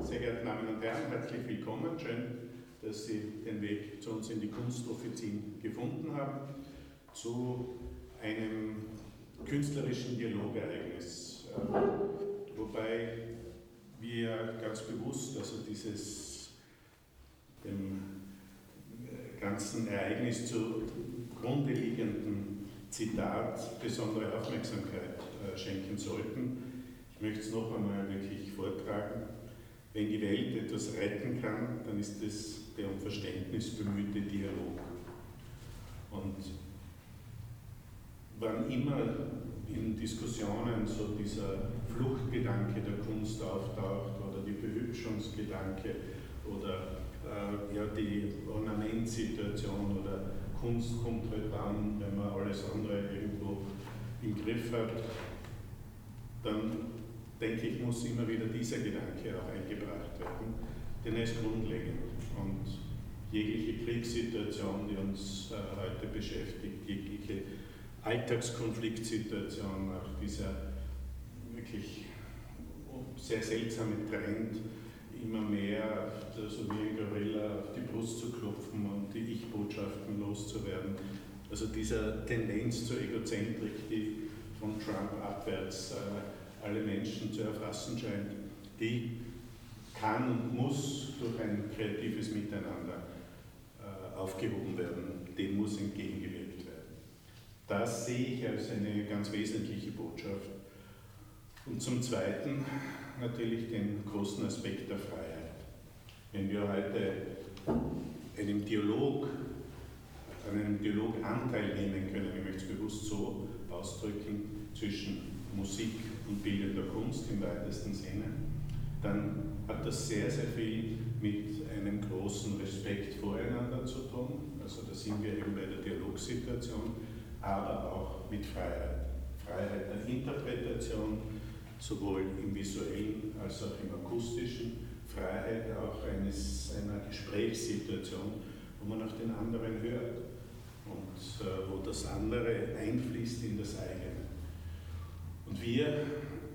Sehr geehrte Damen und Herren, herzlich willkommen. Schön, dass Sie den Weg zu uns in die Kunstoffizin gefunden haben, zu einem künstlerischen Dialogereignis. Wobei wir ganz bewusst, also dieses dem ganzen Ereignis zugrunde liegenden Zitat besondere Aufmerksamkeit schenken sollten. Ich möchte es noch einmal wirklich vortragen. Wenn die Welt etwas retten kann, dann ist es der um Verständnis bemühte Dialog. Und wann immer in Diskussionen so dieser Fluchtgedanke der Kunst auftaucht oder die Behübschungsgedanke oder die Ornamentsituation oder Kunst kommt halt dann, wenn man alles andere irgendwo im Griff hat, dann denke ich, muss immer wieder dieser Gedanke auch eingebracht werden, denn er ist grundlegend. Und jegliche Kriegssituation, die uns heute beschäftigt, jegliche Alltagskonfliktsituation, auch dieser wirklich sehr seltsame Trend, immer mehr so wie ein Gorilla auf die Brust zu klopfen und die Ich-Botschaften loszuwerden. Also dieser Tendenz zur Egozentrik, die von Trump abwärts alle Menschen zu erfassen scheint, die kann und muss durch ein kreatives Miteinander aufgehoben werden, dem muss entgegengewirkt werden. Das sehe ich als eine ganz wesentliche Botschaft. Und zum Zweiten natürlich den großen Aspekt der Freiheit. Wenn wir heute an einem Dialoganteil nehmen können, ich möchte es bewusst so ausdrücken, zwischen Musik und bildender Kunst im weitesten Sinne, dann hat das sehr, sehr viel mit einem großen Respekt voreinander zu tun. Also da sind wir eben bei der Dialogsituation, aber auch mit Freiheit. Freiheit der Interpretation, sowohl im visuellen als auch im akustischen, Freiheit auch einer Gesprächssituation, wo man auf den anderen hört und wo das andere einfließt in das eigene. Und wir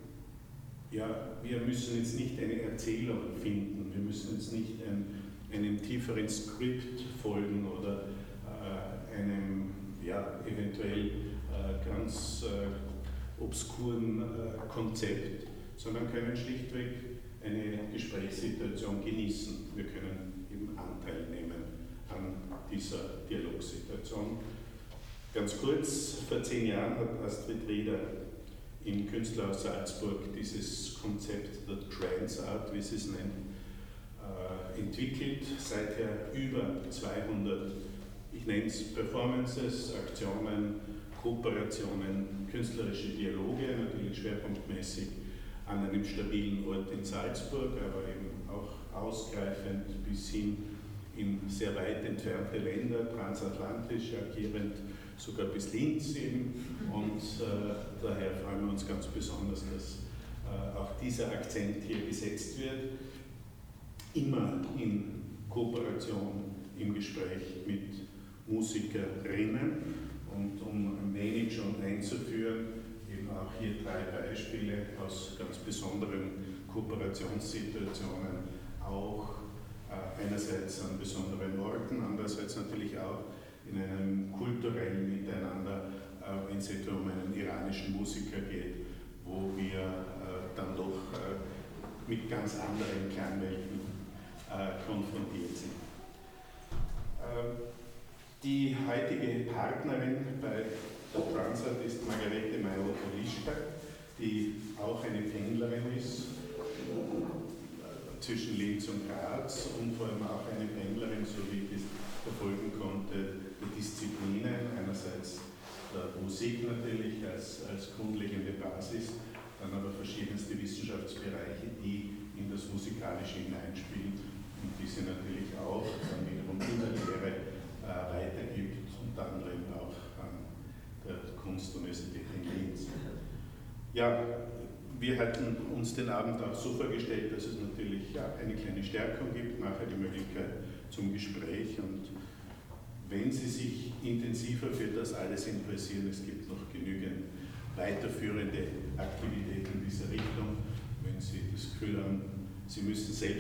müssen jetzt nicht eine Erzählung finden, wir müssen jetzt nicht einem tieferen Skript folgen oder einem eventuell ganz obskuren Konzept, sondern können schlichtweg eine Gesprächssituation genießen. Wir können eben Anteil nehmen an dieser Dialogsituation. Ganz kurz, vor 10 Jahren hat Astrid Rieder im Künstlerhaus Salzburg dieses Konzept der Trance Art, wie sie es nennt, entwickelt. Seither über 200, ich nenne es Performances, Aktionen, Kooperationen, künstlerische Dialoge, natürlich schwerpunktmäßig an einem stabilen Ort in Salzburg, aber eben auch ausgreifend bis hin in sehr weit entfernte Länder, transatlantisch agierend, sogar bis Linz eben. Und daher freuen wir uns ganz besonders, dass auch dieser Akzent hier gesetzt wird, immer in Kooperation, im Gespräch mit Musikerinnen. Und um ein wenig schon einzuführen, eben auch hier 3 Beispiele aus ganz besonderen Kooperationssituationen, auch einerseits an besonderen Orten, andererseits natürlich auch in einem kulturellen Miteinander, wenn es etwa um einen iranischen Musiker geht, wo wir dann doch mit ganz anderen Klangwelten konfrontiert sind. Die heutige Partnerin bei der Trance Art ist Margarete Major-Polischka, die auch eine Pendlerin ist zwischen Linz und Graz und vor allem auch eine Pendlerin, so wie ich es verfolgen konnte, der Disziplinen, einerseits der Musik natürlich als grundlegende Basis, dann aber verschiedenste Wissenschaftsbereiche, die in das Musikalische hineinspielen und die sie natürlich auch dann wiederum in der Lehre weitergibt, unter anderem auch an der Kunstuniversität in Linz. Ja, wir hatten uns den Abend auch so vorgestellt, dass es natürlich eine kleine Stärkung gibt, nachher die Möglichkeit zum Gespräch, und wenn Sie sich intensiver für das alles interessieren, es gibt noch genügend weiterführende Aktivitäten in dieser Richtung. Wenn Sie das Gefühl haben, Sie müssen selbst